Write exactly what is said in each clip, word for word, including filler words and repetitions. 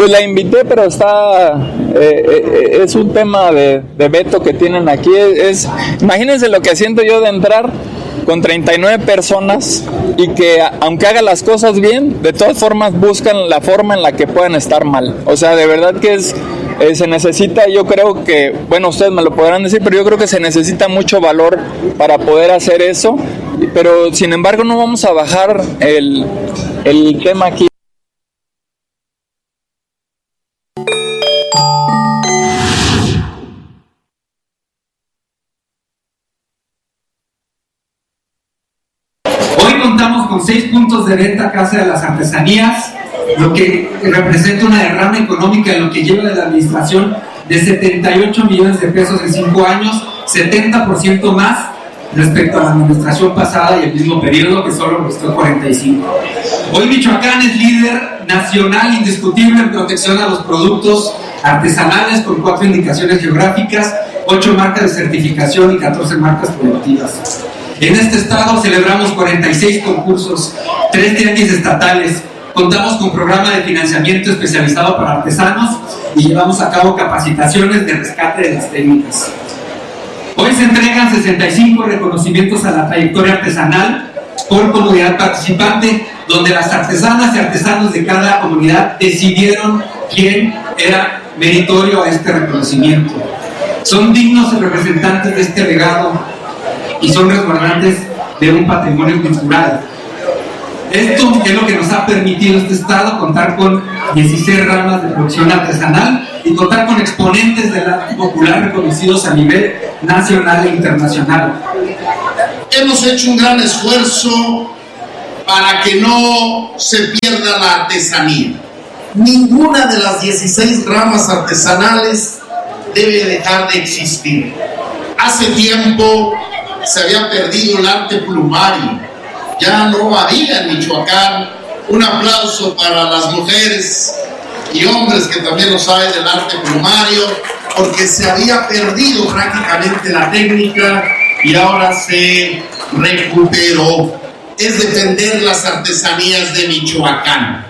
Pues la invité, pero está, eh, eh, es un tema de, de veto que tienen aquí. Es, imagínense lo que siento yo de entrar con treinta y nueve personas y que aunque haga las cosas bien, de todas formas buscan la forma en la que puedan estar mal. O sea, de verdad que es, eh, se necesita, yo creo que, bueno, ustedes me lo podrán decir, pero yo creo que se necesita mucho valor para poder hacer eso. Pero sin embargo no vamos a bajar el, el tema aquí. Hoy contamos con seis puntos de venta Casa de las Artesanías, lo que representa una derrama económica en lo que lleva de la administración de setenta y ocho millones de pesos en cinco años, setenta por ciento más respecto a la administración pasada y el mismo periodo, que solo costó cuarenta y cinco. Hoy Michoacán es líder nacional indiscutible en protección a los productos artesanales, con cuatro indicaciones geográficas, ocho marcas de certificación y catorce marcas productivas. En este estado celebramos cuarenta y seis concursos, tres tianguis estatales, contamos con programa de financiamiento especializado para artesanos y llevamos a cabo capacitaciones de rescate de las técnicas. Hoy se entregan sesenta y cinco reconocimientos a la trayectoria artesanal por comunidad participante, donde las artesanas y artesanos de cada comunidad decidieron quién era meritorio a este reconocimiento. Son dignos representantes de este legado y son resguardantes de un patrimonio cultural. Esto es lo que nos ha permitido este estado contar con dieciséis ramas de producción artesanal y contar con exponentes del arte popular reconocidos a nivel nacional e internacional. Hemos hecho un gran esfuerzo para que no se pierda la artesanía. Ninguna de las dieciséis ramas artesanales debe dejar de existir. Hace tiempo se había perdido el arte plumario. Ya no había en Michoacán. Un aplauso para las mujeres y hombres que también los hay del arte plumario, porque se había perdido prácticamente la técnica y ahora se recuperó. Es defender las artesanías de Michoacán.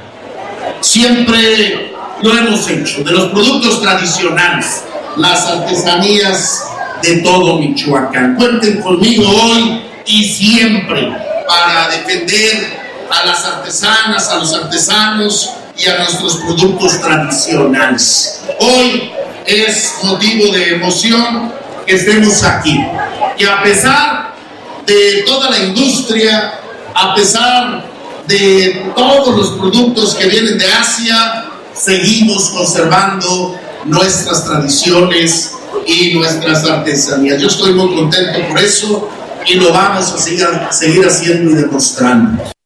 Siempre lo hemos hecho, de los productos tradicionales, las artesanías de todo Michoacán. Cuenten conmigo hoy y siempre para defender a las artesanas, a los artesanos y a nuestros productos tradicionales. Hoy es motivo de emoción que estemos aquí. Y a pesar de toda la industria, a pesar de todos los productos que vienen de Asia, seguimos conservando nuestras tradiciones y nuestras artesanías. Yo estoy muy contento por eso y lo vamos a seguir, a seguir haciendo y demostrando.